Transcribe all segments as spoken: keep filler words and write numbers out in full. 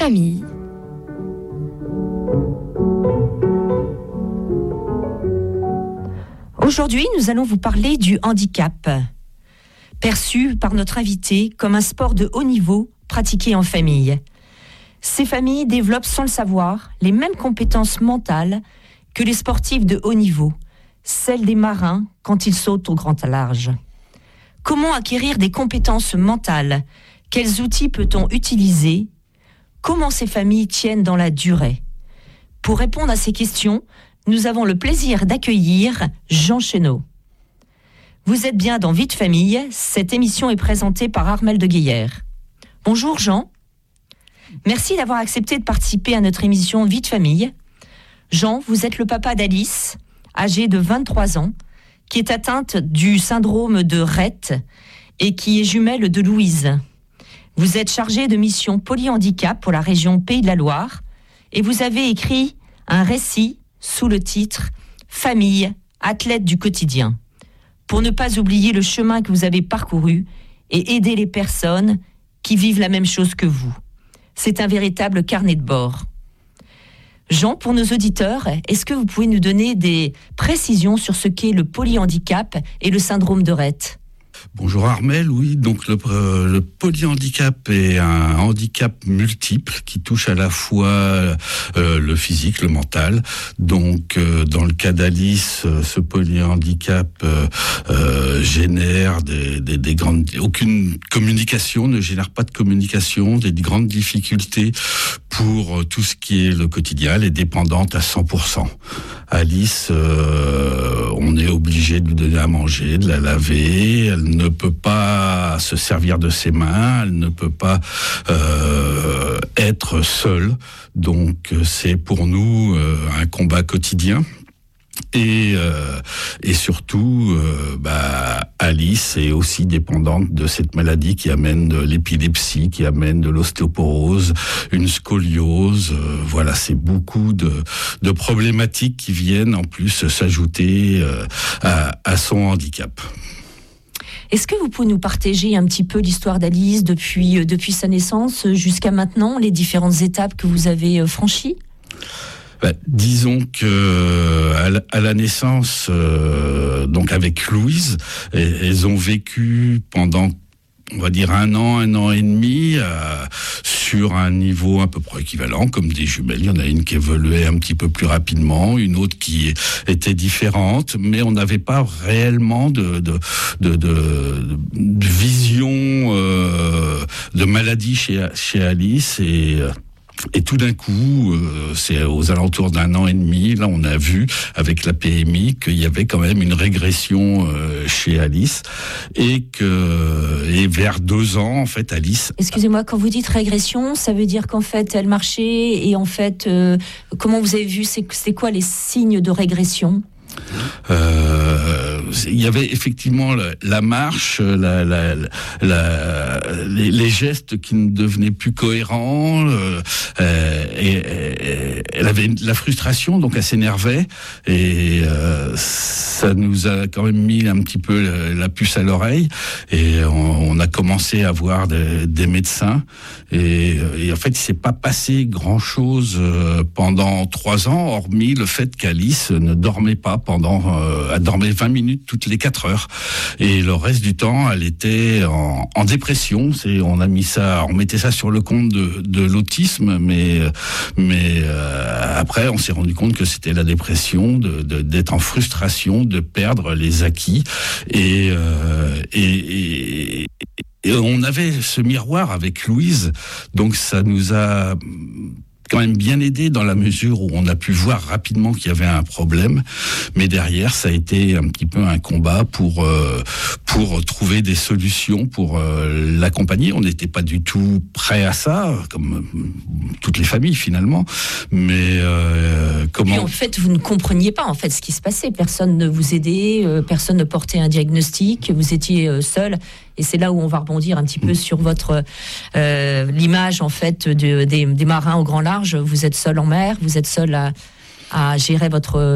famille. Aujourd'hui, nous allons vous parler du handicap, perçu par notre invité comme un sport de haut niveau pratiqué en famille. Ces familles développent sans le savoir les mêmes compétences mentales que les sportifs de haut niveau, celles des marins quand ils sautent au grand large. Comment acquérir des compétences mentales? Quels outils peut-on utiliser? Comment ces familles tiennent dans la durée? Pour répondre à ces questions, nous avons le plaisir d'accueillir Jean Chénaud. Vous êtes bien dans Vie de famille, cette émission est présentée par Armelle de Guéillère. Bonjour Jean, merci d'avoir accepté de participer à notre émission Vie de famille. Jean, vous êtes le papa d'Alice, âgée de vingt-trois ans, qui est atteinte du syndrome de Rett et qui est jumelle de Louise. Vous êtes chargé de mission polyhandicap pour la région Pays de la Loire et vous avez écrit un récit sous le titre « Famille, athlète du quotidien » pour ne pas oublier le chemin que vous avez parcouru et aider les personnes qui vivent la même chose que vous. C'est un véritable carnet de bord. Jean, pour nos auditeurs, est-ce que vous pouvez nous donner des précisions sur ce qu'est le polyhandicap et le syndrome de Rett ? Bonjour Armelle, oui, donc le, euh, le polyhandicap est un handicap multiple qui touche à la fois euh, le physique, le mental. Donc euh, dans le cas d'Alice, euh, ce polyhandicap euh, euh, génère des, des, des grandes... Aucune communication, ne génère pas de communication, des grandes difficultés pour tout ce qui est le quotidien. Elle est dépendante à cent pour cent. Alice, euh, on est obligé de lui donner à manger, de la laver, elle ne peut pas se servir de ses mains, elle ne peut pas euh, être seule. Donc c'est pour nous euh, un combat quotidien. Et, euh, et surtout, euh, bah, Alice est aussi dépendante de cette maladie qui amène de l'épilepsie, qui amène de l'ostéoporose, une scoliose. Euh, voilà, c'est beaucoup de, de problématiques qui viennent en plus s'ajouter euh, à, à son handicap. Est-ce que vous pouvez nous partager un petit peu l'histoire d'Alice depuis, depuis sa naissance jusqu'à maintenant, les différentes étapes que vous avez franchies ? Bah, disons que à la, à la naissance, euh, donc avec Louise, elles ont vécu pendant, on va dire, un an, un an et demi, euh, sur un niveau à peu près équivalent, comme des jumelles. Il y en a une qui évoluait un petit peu plus rapidement, une autre qui était différente, mais on n'avait pas réellement de, de, de, de, de vision euh, de maladie chez, chez Alice. Et Et tout d'un coup, euh, c'est aux alentours d'un an et demi, là on a vu avec la P M I qu'il y avait quand même une régression euh, chez Alice et que et vers deux ans en fait Alice. Excusez-moi, quand vous dites régression, ça veut dire qu'en fait elle marchait et en fait euh, comment vous avez vu, c'est c'est quoi les signes de régression ? Euh, il y avait effectivement la, la marche, la, la, la, les, les gestes qui ne devenaient plus cohérents. Euh, et, et, elle avait la frustration, donc elle s'énervait. Et euh, ça nous a quand même mis un petit peu la, la puce à l'oreille. Et on, on a commencé à voir des, des médecins. Et, et en fait, il s'est pas passé grand-chose pendant trois ans, hormis le fait qu'Alice ne dormait pas pendant, euh, elle dormait vingt minutes toutes les quatre heures. Et le reste du temps, elle était en, en dépression. C'est, on a mis ça, on mettait ça sur le compte de, de l'autisme, mais, mais euh, après, on s'est rendu compte que c'était la dépression, de, de, d'être en frustration, de perdre les acquis. Et, euh, et, et, et on avait ce miroir avec Louise, donc ça nous a quand même bien aidé dans la mesure où on a pu voir rapidement qu'il y avait un problème, mais derrière ça a été un petit peu un combat pour euh, pour trouver des solutions pour euh, l'accompagner. On n'était pas du tout prêt à ça, comme toutes les familles finalement, mais euh, comment... Et en fait, vous ne compreniez pas en fait ce qui se passait. Personne ne vous aidait, euh, personne ne portait un diagnostic. Vous étiez euh, seul. Et c'est là où on va rebondir un petit peu sur votre euh, l'image en fait de, des, des marins au grand large. Vous êtes seul en mer, vous êtes seul à, à gérer votre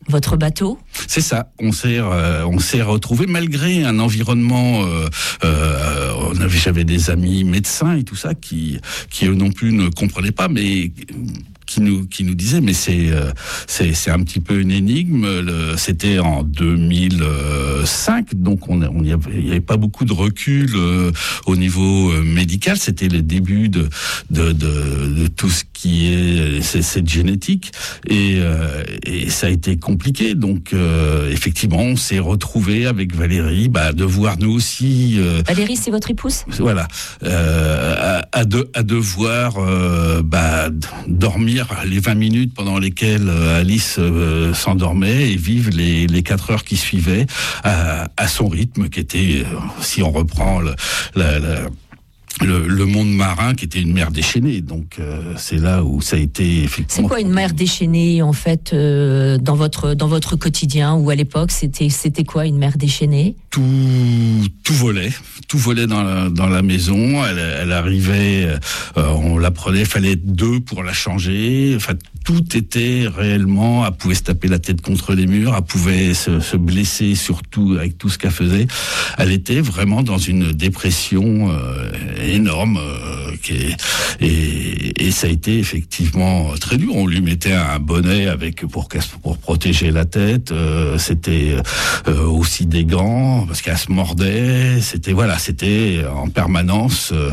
votre bateau. C'est ça. On s'est, euh, on s'est retrouvés malgré un environnement. Euh, euh, on avait, j'avais des amis médecins et tout ça qui, qui eux non plus ne comprenaient pas, mais qui nous qui nous disaient mais c'est euh, c'est c'est un petit peu une énigme. Le, c'était en deux mille cinq, donc on on y avait, il y avait pas beaucoup de recul euh, au niveau euh, médical. C'était les débuts de de de, de tout ce qui est c'est, cette génétique et euh, et ça a été compliqué. Donc euh, effectivement, on s'est retrouvés avec Valérie, bah de voir nous aussi. Euh, Valérie, c'est votre épouse. Voilà, euh, à, à de à devoir euh, bah dormir les vingt minutes pendant lesquelles Alice euh, s'endormait et vivre les, les quatre heures qui suivaient à, à son rythme qui était, si on reprend le, la, la, le, le monde marin, qui était une mer déchaînée. Donc euh, c'est là où ça a été effectivement... C'est quoi une mer déchaînée en fait euh, dans votre dans votre quotidien, ou à l'époque c'était c'était quoi une mer déchaînée? Tout tout volait, tout volait dans la, dans la maison. Elle, elle arrivait, euh, on la prenait, fallait être deux pour la changer. Enfin, tout était réellement. Elle pouvait se taper la tête contre les murs, elle pouvait se, se blesser, surtout avec tout ce qu'elle faisait. Elle était vraiment dans une dépression euh, énorme, euh, qui est, et, et ça a été effectivement très dur. On lui mettait un bonnet avec pour pour protéger la tête. Euh, c'était euh, aussi des gants parce qu'elle se mordait. C'était voilà, c'était en permanence euh,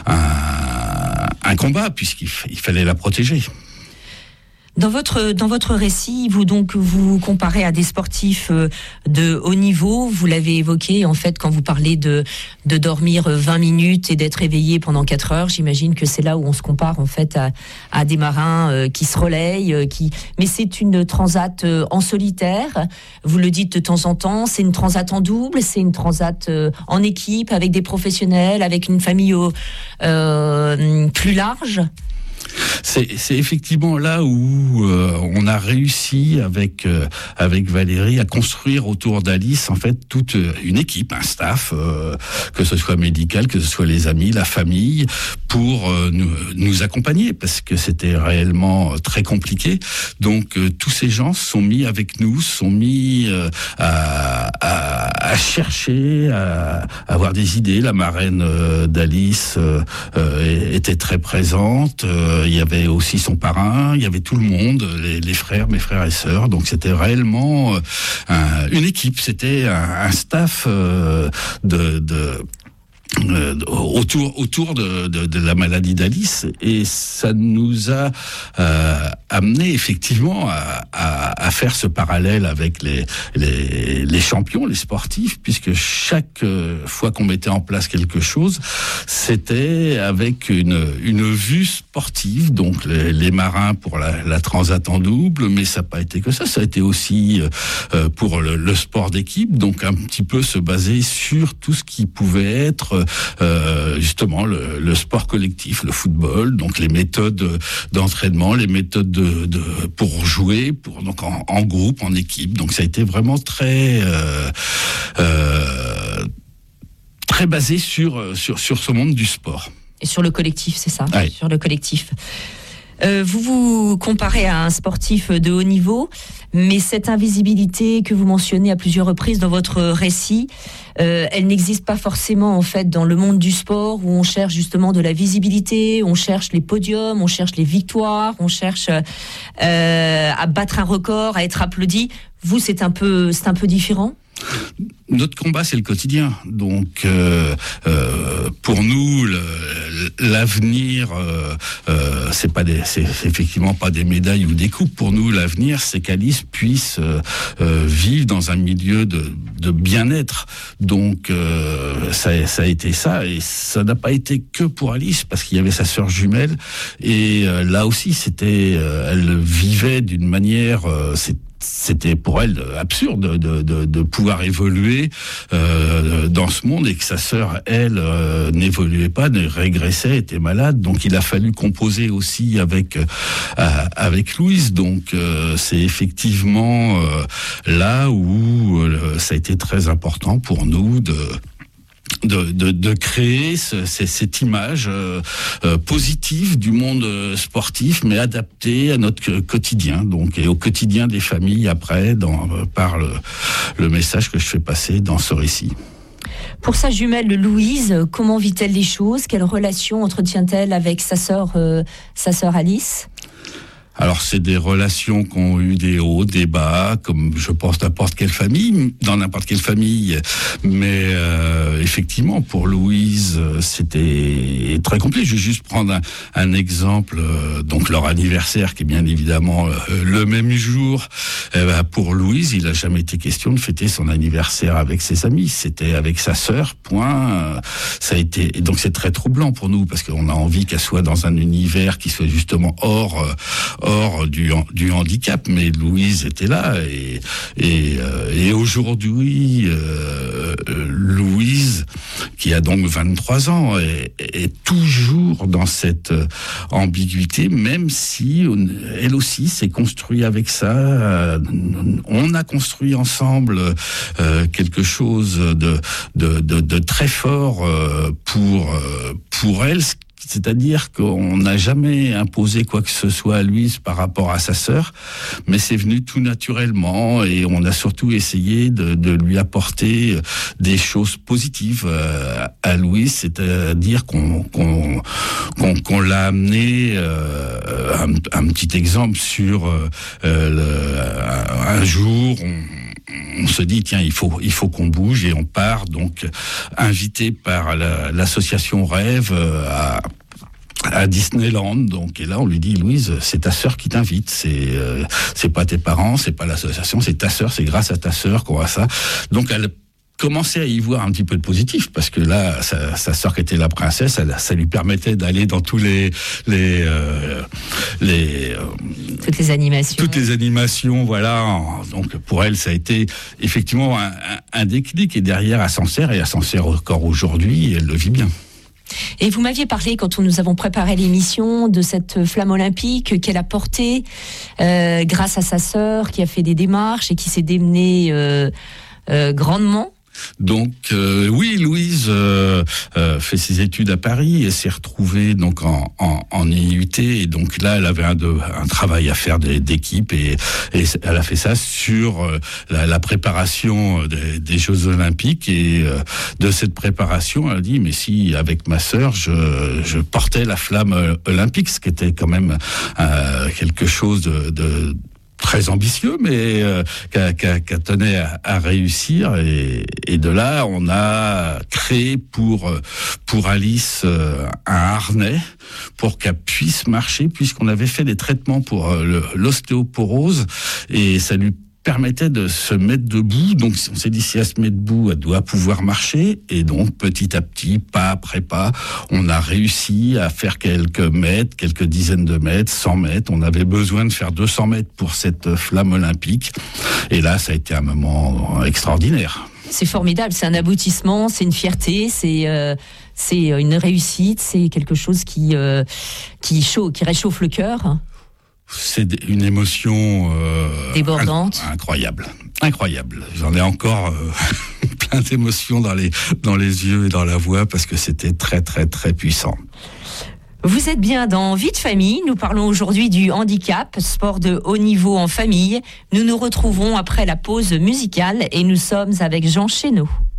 un, un combat puisqu'il il fallait la protéger. Dans votre dans votre récit, vous donc vous comparez à des sportifs de haut niveau. Vous l'avez évoqué en fait quand vous parlez de de dormir vingt minutes et d'être éveillé pendant quatre heures. J'imagine que c'est là où on se compare en fait à à des marins qui se relayent, qui. Mais c'est une transat en solitaire. Vous le dites de temps en temps. C'est une transat en double. C'est une transat en équipe avec des professionnels, avec une famille euh, plus large. C'est, c'est effectivement là où euh, on a réussi avec euh, avec Valérie à construire autour d'Alice en fait toute une équipe, un staff, euh, que ce soit médical, que ce soit les amis, la famille, pour euh, nous, nous accompagner parce que c'était réellement très compliqué. Donc euh, tous ces gens sont mis avec nous, sont mis euh, à, à, à chercher, à, à avoir des idées. La marraine euh, d'Alice euh, euh, était très présente. Euh, il y avait aussi son parrain, il y avait tout le monde, les, les frères, mes frères et sœurs. Donc c'était réellement euh, un, une équipe, c'était un, un staff euh, de... de Euh, autour autour de, de, de la maladie d'Alice, et ça nous a euh, amené effectivement à, à, à faire ce parallèle avec les, les les champions, les sportifs, puisque chaque fois qu'on mettait en place quelque chose, c'était avec une une vue sportive. Donc les, les marins pour la, la transat en double, mais ça n'a pas été que ça, ça a été aussi euh, pour le, le sport d'équipe, donc un petit peu se baser sur tout ce qui pouvait être Euh, justement le, le sport collectif, le football, donc les méthodes d'entraînement, les méthodes de, de pour jouer, pour donc en, en groupe, en équipe. Donc ça a été vraiment très euh, euh, très basé sur sur sur ce monde du sport. Et sur le collectif, c'est ça, ouais. Sur le collectif. Euh, vous vous comparez à un sportif de haut niveau, mais cette invisibilité que vous mentionnez à plusieurs reprises dans votre récit, euh, elle n'existe pas forcément en fait dans le monde du sport où on cherche justement de la visibilité, on cherche les podiums, on cherche les victoires, on cherche euh, à battre un record, à être applaudi. Vous, c'est un peu, c'est un peu différent ? Notre combat, c'est le quotidien. Donc, euh, euh, pour nous, le, l'avenir, euh, euh, c'est pas des, c'est effectivement pas des médailles ou des coupes. Pour nous, l'avenir, c'est qu'Alice puisse euh, euh, vivre dans un milieu de, de bien-être. Donc, euh, ça, ça a été ça, et ça n'a pas été que pour Alice, parce qu'il y avait sa sœur jumelle, et euh, là aussi, c'était, euh, elle vivait d'une manière, euh, c'est c'était pour elle absurde de, de, de pouvoir évoluer euh, dans ce monde, et que sa sœur, elle, euh, n'évoluait pas, ne régressait, était malade. Donc il a fallu composer aussi avec euh, avec Louise. Donc euh, c'est effectivement euh, là où euh, ça a été très important pour nous de de, de, de créer ce, cette image euh, euh, positive du monde sportif, mais adaptée à notre quotidien, donc et au quotidien des familles après, dans, par le, le message que je fais passer dans ce récit. Pour sa jumelle Louise, comment vit-elle les choses? Quelle relation entretient-elle avec sa sœur, euh, sa sœur Alice? Alors c'est des relations qui ont eu des hauts, des bas, comme je pense n'importe quelle famille, dans n'importe quelle famille. Mais euh, effectivement, pour Louise, c'était très compliqué. Je vais juste prendre un, un exemple. Donc leur anniversaire, qui est bien évidemment le même jour. Eh ben, pour Louise, il n'a jamais été question de fêter son anniversaire avec ses amis. C'était avec sa sœur. Point. Ça a été. Donc c'est très troublant pour nous parce qu'on a envie qu'elle soit dans un univers qui soit justement hors. hors du, du handicap, mais Louise était là et, et, euh, et aujourd'hui euh, Louise, qui a donc vingt-trois ans, est, est toujours dans cette ambiguïté, même si on, elle aussi s'est construite avec ça. On a construit ensemble euh, quelque chose de, de, de, de très fort euh, pour, pour elle. C'est-à-dire qu'on n'a jamais imposé quoi que ce soit à Louise par rapport à sa sœur, mais c'est venu tout naturellement et on a surtout essayé de, de lui apporter des choses positives à Louise, c'est-à-dire qu'on, qu'on, qu'on, qu'on l'a amené, euh, un, un petit exemple sur euh, le, un jour, on, on se dit tiens il faut il faut qu'on bouge et on part donc invité par la, l'association Rêve à à Disneyland. Donc et là on lui dit Louise, c'est ta sœur qui t'invite, c'est euh, c'est pas tes parents, c'est pas l'association, c'est ta sœur, c'est grâce à ta sœur qu'on a ça. Donc elle commençait à y voir un petit peu de positif parce que là sa, sa sœur qui était la princesse, elle, ça lui permettait d'aller dans tous les les euh, les euh, toutes les animations toutes les animations voilà. Donc pour elle ça a été effectivement un, un, un déclic et derrière elle s'en sert et elle s'en sert encore aujourd'hui et elle le vit bien. Et vous m'aviez parlé, quand nous avons préparé l'émission, de cette flamme olympique qu'elle a portée euh, grâce à sa sœur qui a fait des démarches et qui s'est démenée euh, euh, grandement. Donc euh, oui, Louise euh, euh, fait ses études à Paris et s'est retrouvée donc en, en, en I U T et donc là elle avait un, de, un travail à faire d'équipe et, et elle a fait ça sur euh, la, la préparation des, des Jeux Olympiques et euh, de cette préparation elle a dit mais si avec ma sœur je, je portais la flamme olympique, ce qui était quand même euh, quelque chose de, de très ambitieux, mais euh, qu'elle qu qu tenait à, à réussir. Et, et de là, on a créé pour pour Alice euh, un harnais pour qu'elle puisse marcher, puisqu'on avait fait des traitements pour euh, l'ostéoporose, et ça lui permettait de se mettre debout. Donc on s'est dit si elle se met debout, elle doit pouvoir marcher. Et donc petit à petit, pas après pas, on a réussi à faire quelques mètres, quelques dizaines de mètres, cent mètres. On avait besoin de faire deux cents mètres pour cette flamme olympique. Et là, ça a été un moment extraordinaire. C'est formidable, c'est un aboutissement, c'est une fierté, c'est euh, c'est une réussite, c'est quelque chose qui euh, qui chauffe, qui réchauffe le cœur. C'est une émotion euh, débordante, inc- incroyable, incroyable. J'en ai encore euh, plein d'émotions dans les dans les yeux et dans la voix parce que c'était très très très puissant. Vous êtes bien dans Vie de famille. Nous parlons aujourd'hui du handicap, sport de haut niveau en famille. Nous nous retrouvons après la pause musicale et nous sommes avec Jean Chénaud.